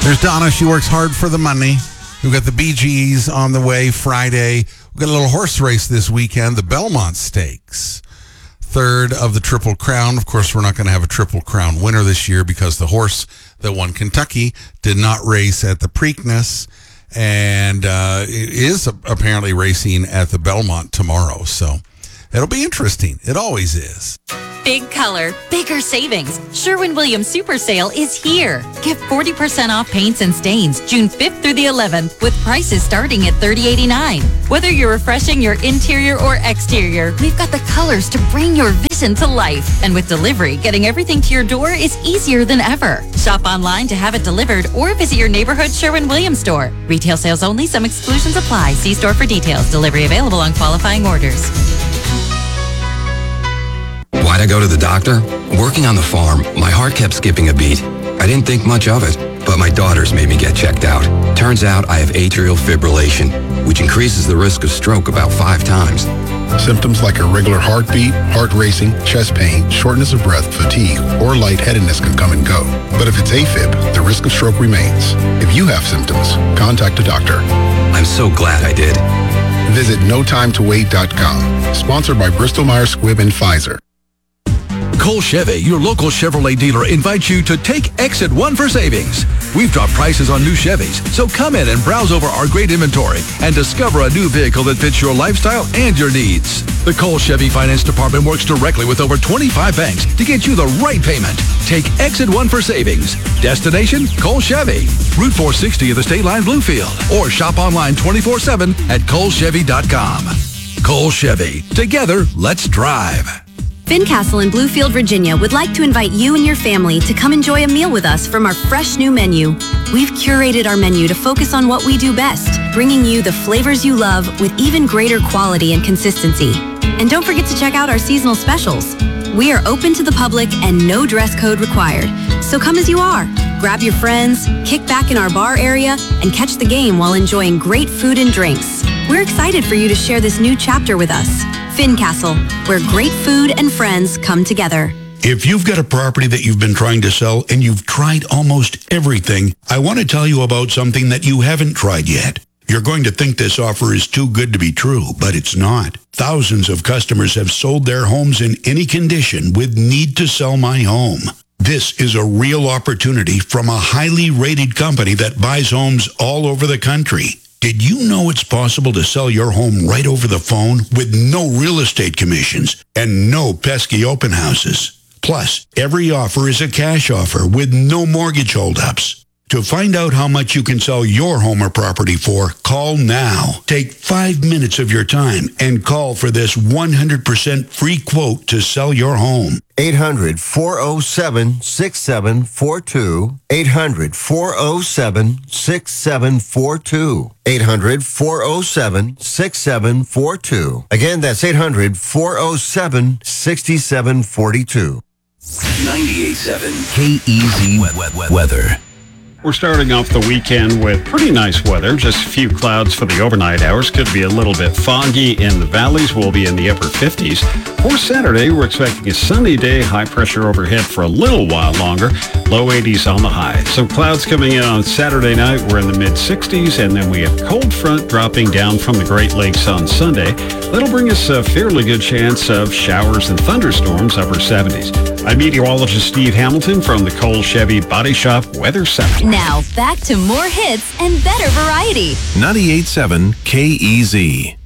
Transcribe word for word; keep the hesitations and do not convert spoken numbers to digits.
There's Donna. She works hard for the money. We've got the Bee Gees on the way Friday. We've got a little horse race this weekend, the Belmont Stakes. Third of the Triple Crown. Of course, we're not going to have a Triple Crown winner this year because the horse that won Kentucky did not race at the Preakness, and uh, it is apparently racing at the Belmont tomorrow. So it'll be interesting. It always is. Big color, bigger savings. Sherwin-Williams Super Sale is here. Get forty percent off paints and stains June fifth through the eleventh with prices starting at thirty eighty-nine. Whether you're refreshing your interior or exterior, we've got the colors to bring your vision to life. And with delivery, getting everything to your door is easier than ever. Shop online to have it delivered or visit your neighborhood Sherwin-Williams store. Retail sales only. Some exclusions apply. See store for details. Delivery available on qualifying orders. Why'd I go to the doctor? Working on the farm, my heart kept skipping a beat. I didn't think much of it, but my daughters made me get checked out. Turns out I have atrial fibrillation, which increases the risk of stroke about five times. Symptoms like irregular heartbeat, heart racing, chest pain, shortness of breath, fatigue, or lightheadedness can come and go. But if it's AFib, the risk of stroke remains. If you have symptoms, contact a doctor. I'm so glad I did. Visit no time to wait dot com. Sponsored by Bristol Myers Squibb and Pfizer. Cole Chevy, your local Chevrolet dealer, invites you to take Exit One for savings. We've dropped prices on new Chevys, so come in and browse over our great inventory and discover a new vehicle that fits your lifestyle and your needs. The Cole Chevy Finance Department works directly with over twenty-five banks to get you the right payment. Take Exit One for savings. Destination, Cole Chevy. Route four sixty of the State Line Bluefield. Or shop online twenty-four seven at cole chevy dot com. Cole Chevy. Together, let's drive. Fincastle in Bluefield, Virginia would like to invite you and your family to come enjoy a meal with us from our fresh new menu. We've curated our menu to focus on what we do best, bringing you the flavors you love with even greater quality and consistency. And don't forget to check out our seasonal specials. We are open to the public and no dress code required. So come as you are. Grab your friends, kick back in our bar area, and catch the game while enjoying great food and drinks. We're excited for you to share this new chapter with us. Fincastle, where great food and friends come together. If you've got a property that you've been trying to sell and you've tried almost everything, I want to tell you about something that you haven't tried yet. You're going to think this offer is too good to be true, but it's not. Thousands of customers have sold their homes in any condition with Need to Sell My Home. This is a real opportunity from a highly rated company that buys homes all over the country. Did you know it's possible to sell your home right over the phone with no real estate commissions and no pesky open houses? Plus, every offer is a cash offer with no mortgage holdups. To find out how much you can sell your home or property for, call now. Take five minutes of your time and call for this one hundred percent free quote to sell your home. eight hundred, four oh seven, six seven four two. eight hundred, four oh seven, six seven four two. eight hundred, four oh seven, six seven four two. Again, that's eight hundred, four oh seven, six seven four two. ninety-eight point seven K E Z Weather. We're starting off the weekend with pretty nice weather. Just a few clouds for the overnight hours. Could be a little bit foggy in the valleys. We'll be in the upper fifties. For Saturday, we're expecting a sunny day. High pressure overhead for a little while longer. Low eighties on the high. Some clouds coming in on Saturday night. We're in the mid sixties. And then we have cold front dropping down from the Great Lakes on Sunday. That'll bring us a fairly good chance of showers and thunderstorms, upper seventies. I'm meteorologist Steve Hamilton from the Cole Chevy Body Shop Weather Center. Now, back to more hits and better variety. ninety-eight point seven K E Z.